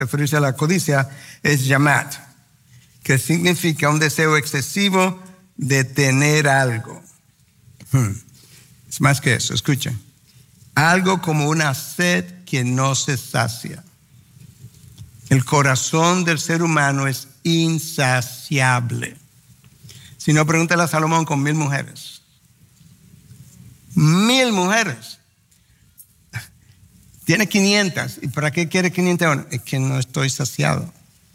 referirse a la codicia es yamat, que significa un deseo excesivo de tener algo. Es más que eso, escuchen. Algo como una sed que no se sacia. El corazón del ser humano es insaciable. Si no, pregúntale a Salomón con 1000 mujeres. 1000 mujeres. Tiene 500. ¿Y para qué quiere 500 ahora? Es que no estoy saciado.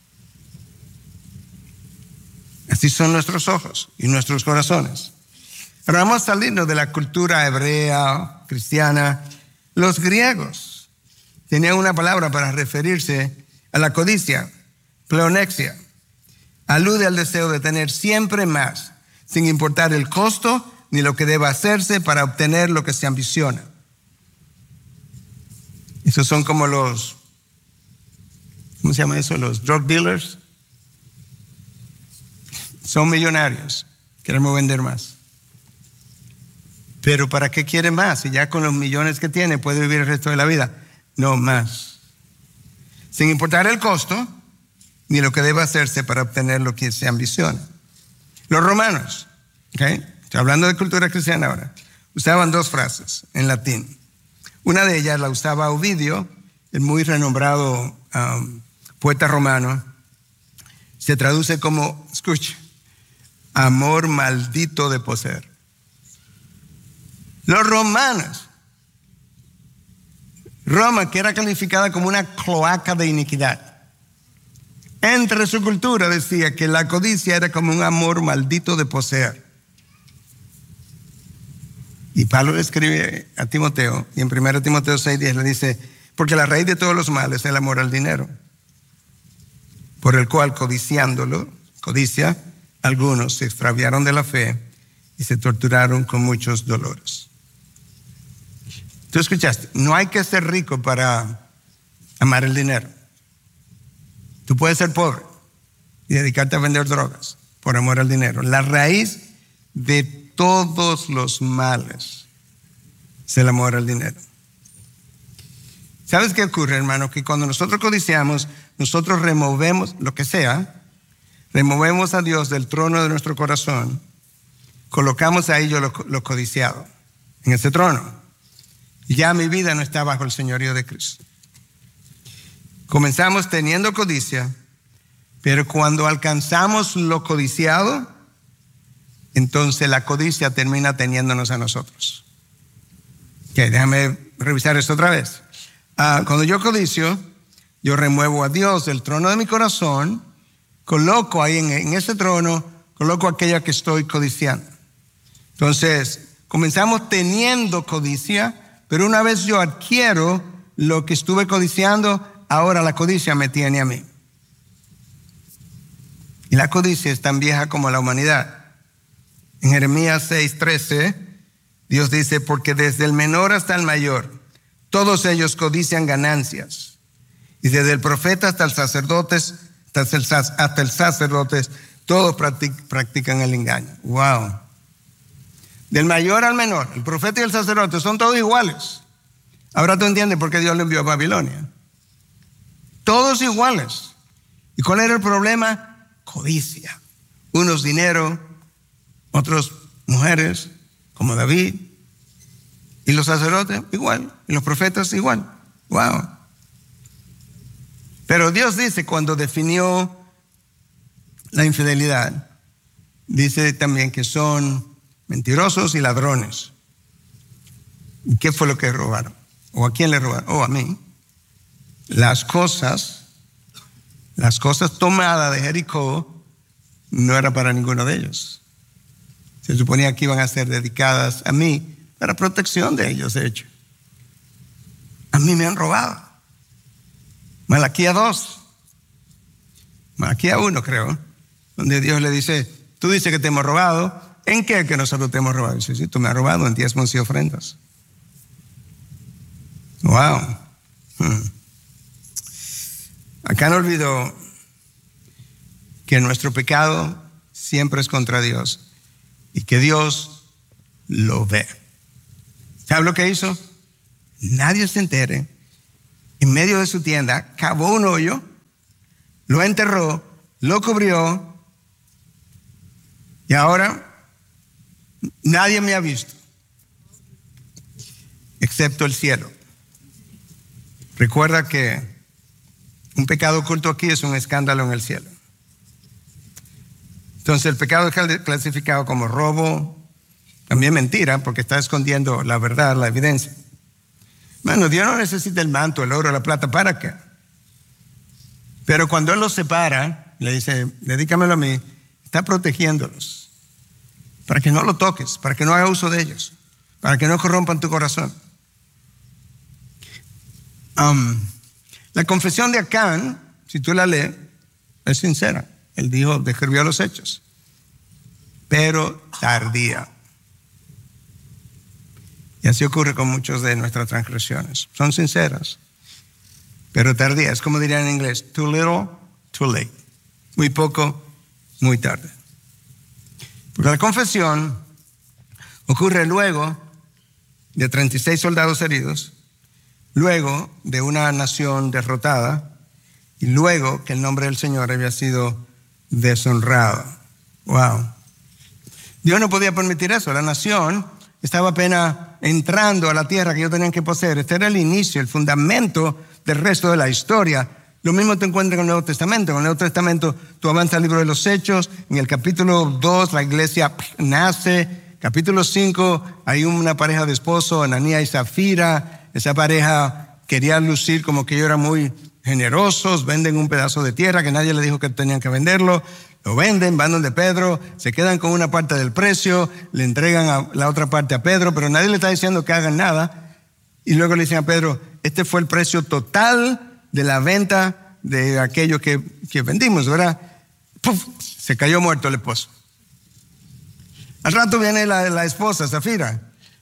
Así son nuestros ojos y nuestros corazones. Ahora vamos a salirnos de la cultura hebrea, cristiana. Los griegos tenían una palabra para referirse a la codicia, pleonexia. Alude al deseo de tener siempre más, sin importar el costo ni lo que deba hacerse para obtener lo que se ambiciona. Esos son como los, ¿cómo se llama eso? Los drug dealers. Son millonarios, queremos vender más. Pero ¿para qué quiere más? Si ya con los millones que tiene puede vivir el resto de la vida. No más. Sin importar el costo ni lo que deba hacerse para obtener lo que se ambiciona. Los romanos, estoy hablando de cultura cristiana ahora, usaban 2 frases en latín. Una de ellas la usaba Ovidio, el muy renombrado poeta romano. Se traduce como, escuche, amor maldito de poseer. Los romanos, Roma, que era calificada como una cloaca de iniquidad, entre su cultura decía que la codicia era como un amor maldito de poseer. Y Pablo le escribe a Timoteo, y en 1 Timoteo 6:10 le dice, porque la raíz de todos los males es el amor al dinero, por el cual codicia, algunos se extraviaron de la fe y se torturaron con muchos dolores. Tú escuchaste, no hay que ser rico para amar el dinero. Tú puedes ser pobre y dedicarte a vender drogas por amor al dinero. La raíz de todos los males es el amor al dinero. ¿Sabes qué ocurre, hermano? Que cuando nosotros codiciamos, nosotros removemos lo que sea, removemos a Dios del trono de nuestro corazón, colocamos a ellos lo codiciado en ese trono. Ya mi vida no está bajo el señorío de Cristo. Comenzamos teniendo codicia, pero cuando alcanzamos lo codiciado, entonces la codicia termina teniéndonos a nosotros. Déjame revisar esto otra vez. Cuando yo codicio, yo remuevo a Dios del trono de mi corazón, coloco ahí en ese trono, coloco aquella que estoy codiciando. Entonces, comenzamos teniendo codicia, pero una vez yo adquiero lo que estuve codiciando, ahora la codicia me tiene a mí. Y la codicia es tan vieja como la humanidad. En Jeremías 6:13, Dios dice, porque desde el menor hasta el mayor, todos ellos codician ganancias. Y desde el profeta hasta el sacerdote, todos practican el engaño. Wow. Del mayor al menor, el profeta y el sacerdote son todos iguales. Ahora tú entiendes por qué Dios lo envió a Babilonia. Todos iguales. ¿Y cuál era el problema? Codicia. Unos dinero, otros mujeres, como David. Y los sacerdotes igual. Y los profetas igual. Wow. Pero Dios dice, cuando definió la infidelidad, dice también que son mentirosos y ladrones. ¿Y qué fue lo que robaron? ¿O a quién le robaron? A mí. Las cosas tomadas de Jericó no era para ninguno de ellos. Se suponía que iban a ser dedicadas a mí para protección de ellos, de hecho. A mí me han robado. Malaquías 2. Malaquías 1, creo, donde Dios le dice, tú dices que te hemos robado. ¿En qué que nosotros te hemos robado? Dice, sí, tú me has robado en diezmos y ofrendas. Wow. Acá no olvidó que nuestro pecado siempre es contra Dios y que Dios lo ve. ¿Sabe lo que hizo? Nadie se entere. En medio de su tienda cavó un hoyo lo enterró, lo cubrió, y ahora nadie me ha visto, excepto el cielo. Recuerda que un pecado oculto aquí es un escándalo en el cielo. Entonces el pecado es clasificado como robo, también mentira, porque está escondiendo la verdad, la evidencia. Bueno, Dios no necesita el manto, el oro, la plata, ¿para qué? Pero cuando Él los separa, le dice, dedícamelo a mí, está protegiéndolos, para que no lo toques, para que no haga uso de ellos, para que no corrompan tu corazón. La confesión de Acán, si tú la lees, es sincera. Él dijo, describió los hechos, pero tardía. Y así ocurre con muchas de nuestras transgresiones. Son sinceras, pero tardía. Es como dirían en inglés, too little, too late. Muy poco, muy tarde. Porque la confesión ocurre luego de 36 soldados heridos, luego de una nación derrotada y luego que el nombre del Señor había sido deshonrado. Wow. Dios no podía permitir eso. La nación estaba apenas entrando a la tierra que ellos tenían que poseer. Este era el inicio, el fundamento del resto de la historia. Lo mismo te encuentras con el Nuevo Testamento. Con el Nuevo Testamento tú avanzas al libro de los Hechos. En el capítulo 2 la iglesia nace. Capítulo 5 hay una pareja de esposos, Ananías y Zafira. Esa pareja quería lucir como que ellos eran muy generosos. Venden un pedazo de tierra que nadie les dijo que tenían que venderlo. Lo venden, van donde Pedro, se quedan con una parte del precio, le entregan la otra parte a Pedro, pero nadie le está diciendo que hagan nada. Y luego le dicen a Pedro, este fue el precio total de la venta de aquello que vendimos, ¿verdad? ¡Puf! Se cayó muerto el esposo. Al rato viene la esposa, Zafira.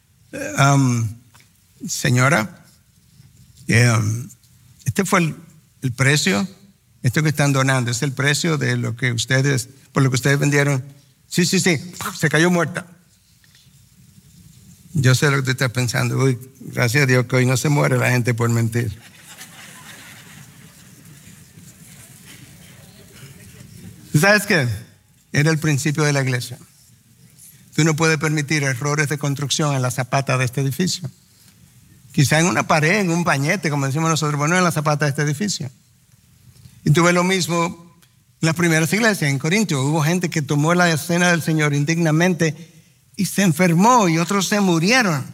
Señora, este fue el precio. Esto que están donando es el precio de lo que ustedes, por lo que ustedes vendieron. Sí, se cayó muerta. Yo sé lo que tú estás pensando. Uy, gracias a Dios que hoy no se muere la gente por mentir. ¿Sabes qué? Era el principio de la iglesia. Tú no puedes permitir errores de construcción en la zapata de este edificio. Quizá en una pared, en un pañete, como decimos nosotros, pero no en la zapata de este edificio. Y tuve lo mismo en las primeras iglesias, en Corintios. Hubo gente que tomó la cena del Señor indignamente y se enfermó y otros se murieron.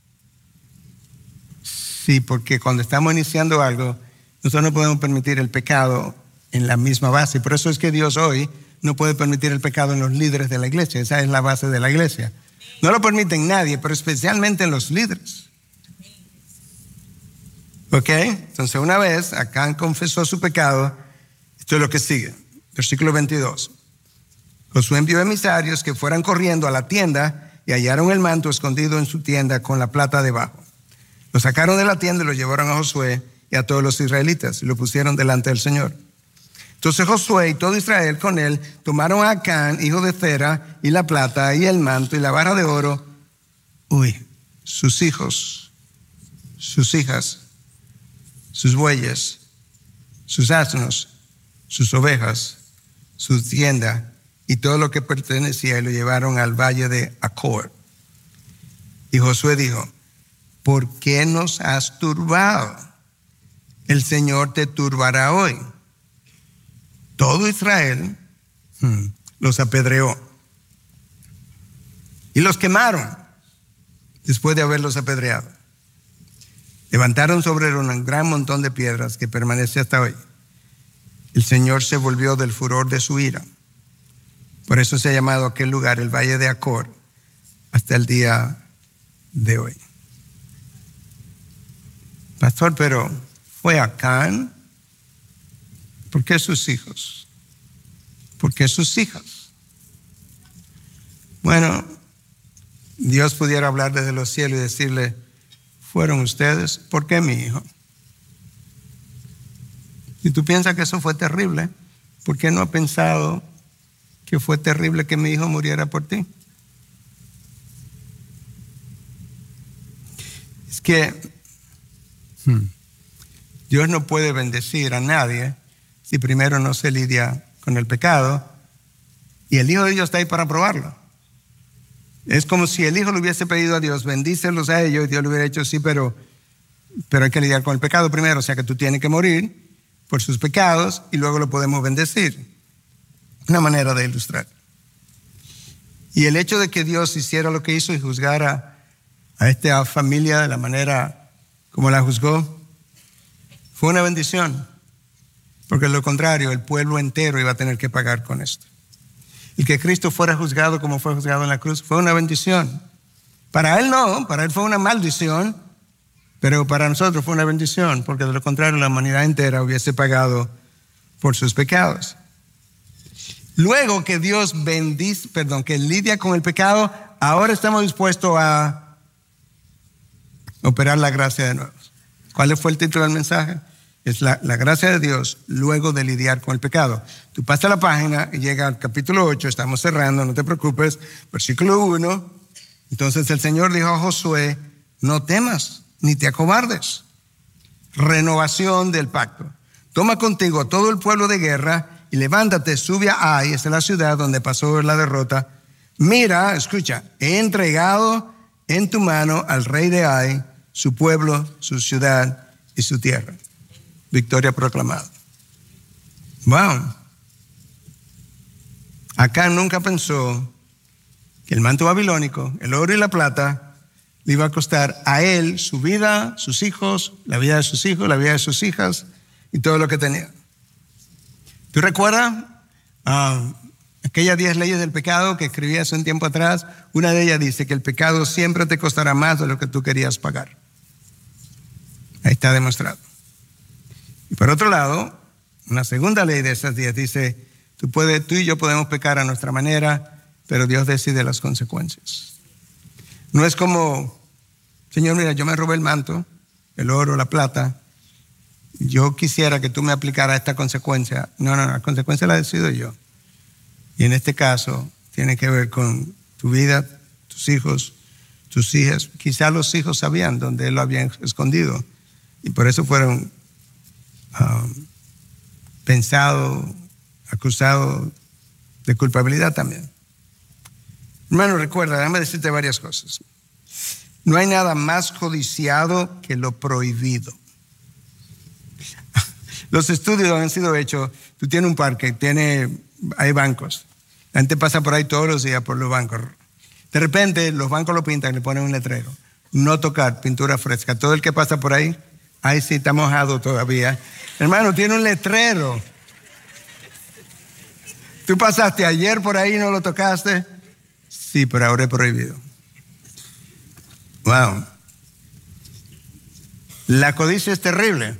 Sí, porque cuando estamos iniciando algo, nosotros no podemos permitir el pecado en la misma base. Por eso es que Dios hoy no puede permitir el pecado en los líderes de la iglesia. Esa es la base de la iglesia. No lo permite en nadie, pero especialmente en los líderes. ¿Ok? Entonces una vez Acán confesó su pecado. Esto es lo que sigue, versículo 22. Josué envió emisarios que fueran corriendo a la tienda y hallaron el manto escondido en su tienda con la plata debajo. Lo sacaron de la tienda y lo llevaron a Josué y a todos los israelitas y lo pusieron delante del Señor. Entonces Josué y todo Israel con él tomaron a Acán, hijo de Zera, y la plata y el manto y la barra de oro, sus hijos, sus hijas, sus bueyes, sus asnos, sus ovejas, su tienda y todo lo que pertenecía y lo llevaron al valle de Acor. Y Josué dijo, ¿por qué nos has turbado? El Señor te turbará hoy. Todo Israel los apedreó y los quemaron después de haberlos apedreado. Levantaron sobre él un gran montón de piedras que permanece hasta hoy. El Señor se volvió del furor de su ira. Por eso se ha llamado aquel lugar el Valle de Acor hasta el día de hoy. Pastor, pero ¿fue Acán? ¿Por qué sus hijos? ¿Por qué sus hijas? Bueno, Dios pudiera hablar desde los cielos y decirle, ¿fueron ustedes? ¿Por qué mi hijo? Si tú piensas que eso fue terrible, ¿por qué no has pensado que fue terrible que mi hijo muriera por ti? Es que Dios no puede bendecir a nadie si primero no se lidia con el pecado. Y el Hijo de Dios está ahí para probarlo. Es como si el Hijo le hubiese pedido a Dios, bendícelos a ellos, y Dios le hubiera dicho, sí, pero hay que lidiar con el pecado primero. O sea que tú tienes que morir por sus pecados y luego lo podemos bendecir. Una manera de ilustrar. Y el hecho de que Dios hiciera lo que hizo y juzgara a esta familia de la manera como la juzgó, fue una bendición. Porque de lo contrario, el pueblo entero iba a tener que pagar con esto. Y que Cristo fuera juzgado como fue juzgado en la cruz fue una bendición. Para Él no, para Él fue una maldición, pero para nosotros fue una bendición, porque de lo contrario la humanidad entera hubiese pagado por sus pecados. Luego que Dios que lidia con el pecado, ahora estamos dispuestos a operar la gracia de nuevo. ¿Cuál fue el título del mensaje? Es la gracia de Dios luego de lidiar con el pecado. Tú pasas la página y llega al capítulo 8, estamos cerrando, no te preocupes, versículo 1. Entonces el Señor dijo a Josué, no temas ni te acobardes. Renovación del pacto. Toma contigo a todo el pueblo de guerra y levántate, sube a Ai, esa es la ciudad donde pasó la derrota. Mira, escucha, he entregado en tu mano al rey de Ai, su pueblo, su ciudad y su tierra. Victoria proclamada. Wow. Acán nunca pensó que el manto babilónico, el oro y la plata, le iba a costar a él su vida, sus hijos, la vida de sus hijos, la vida de sus hijas y todo lo que tenía. ¿Tú recuerdas aquellas 10 leyes del pecado que escribí hace un tiempo atrás? Una de ellas dice que el pecado siempre te costará más de lo que tú querías pagar. Ahí está demostrado. Y por otro lado, una segunda ley de esas 10 dice, tú y yo podemos pecar a nuestra manera, pero Dios decide las consecuencias. No es como, Señor, mira, yo me robé el manto, el oro, la plata, yo quisiera que tú me aplicaras esta consecuencia. No, la consecuencia la decido yo. Y en este caso, tiene que ver con tu vida, tus hijos, tus hijas. Quizá los hijos sabían dónde él lo habían escondido y por eso fueron pensados, acusados de culpabilidad también. Hermano, recuerda, déjame decirte varias cosas. No hay nada más codiciado que lo prohibido. Los estudios han sido hechos. Tú tienes un parque, hay bancos. La gente pasa por ahí todos los días por los bancos. De repente los bancos lo pintan y le ponen un letrero. No tocar, pintura fresca. Todo el que pasa por ahí, ahí sí está mojado todavía. Hermano, tiene un letrero. ¿Tú pasaste ayer por ahí y no lo tocaste? Sí, pero ahora es prohibido. Wow. La codicia es terrible.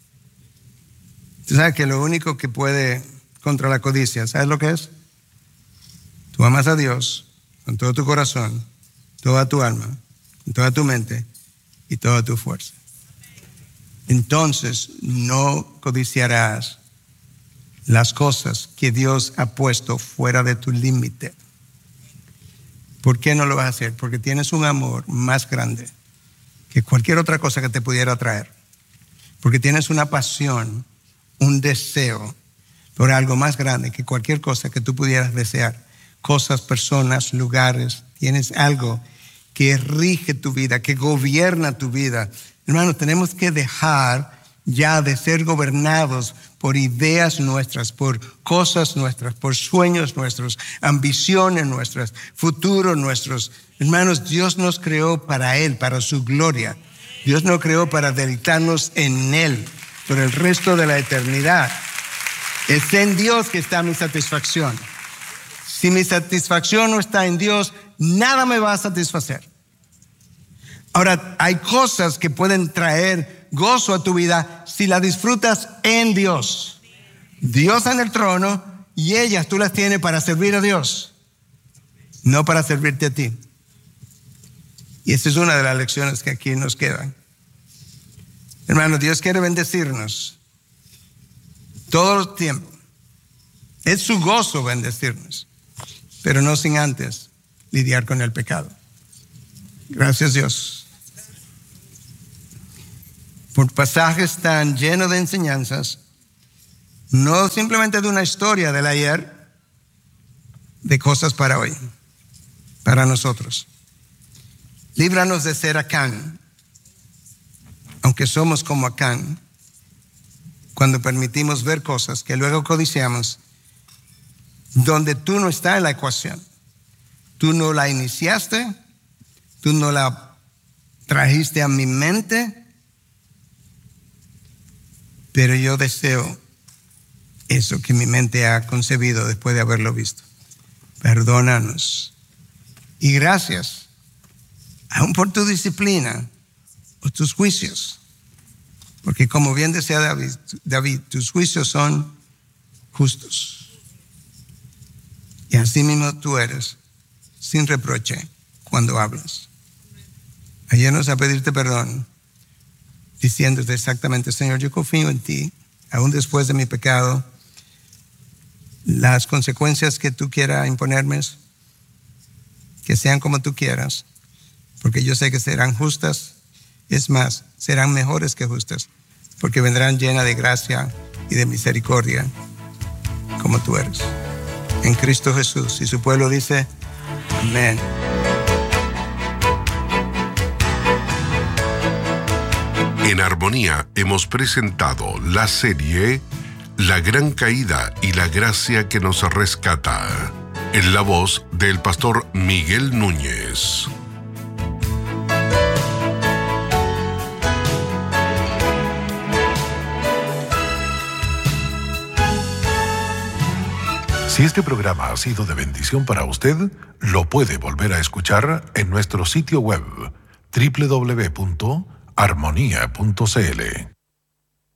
Tú sabes que lo único que puede contra la codicia, ¿sabes lo que es? Tú amas a Dios con todo tu corazón, toda tu alma, con toda tu mente y toda tu fuerza. Entonces no codiciarás las cosas que Dios ha puesto fuera de tu límite. ¿Por qué no lo vas a hacer? Porque tienes un amor más grande que cualquier otra cosa que te pudiera traer. Porque tienes una pasión, un deseo por algo más grande que cualquier cosa que tú pudieras desear. Cosas, personas, lugares. Tienes algo que rige tu vida, que gobierna tu vida. Hermanos, tenemos que dejar ya de ser gobernados por ideas nuestras, por cosas nuestras, por sueños nuestros, ambiciones nuestras, futuros nuestros. Hermanos, Dios nos creó para Él, para su gloria. Dios nos creó para deleitarnos en Él por el resto de la eternidad. Es en Dios que está mi satisfacción. Si mi satisfacción no está en Dios, nada me va a satisfacer. Ahora, hay cosas que pueden traer gozo a tu vida si las disfrutas en Dios. Dios en el trono y ellas tú las tienes para servir a Dios, no para servirte a ti. Y esa es una de las lecciones que aquí nos quedan. Hermanos, Dios quiere bendecirnos todo el tiempo. Es su gozo bendecirnos, pero no sin antes lidiar con el pecado. Gracias, Dios. Por pasajes tan llenos de enseñanzas, No simplemente de una historia del ayer, de cosas para hoy, para nosotros. Líbranos de ser Acán, aunque somos como Acán, cuando permitimos ver cosas que luego codiciamos, donde tú no estás en la ecuación. Tú no la iniciaste, tú no la trajiste a mi mente, pero yo deseo eso que mi mente ha concebido después de haberlo visto. Perdónanos. Y gracias, aún por tu disciplina o tus juicios. Porque como bien decía David, tus juicios son justos. Y así mismo tú eres, sin reproche, cuando hablas. Ayúdanos a pedirte perdón, diciéndote exactamente, Señor, yo confío en ti, aún después de mi pecado. Las consecuencias que tú quieras imponerme, que sean como tú quieras, porque yo sé que serán justas, es más, serán mejores que justas, porque vendrán llenas de gracia y de misericordia, como tú eres. En Cristo Jesús. Y su pueblo dice, amén. En Armonía hemos presentado la serie La Gran Caída y la Gracia que nos rescata, en la voz del pastor Miguel Núñez. Si este programa ha sido de bendición para usted, lo puede volver a escuchar en nuestro sitio web www.armonia.cl.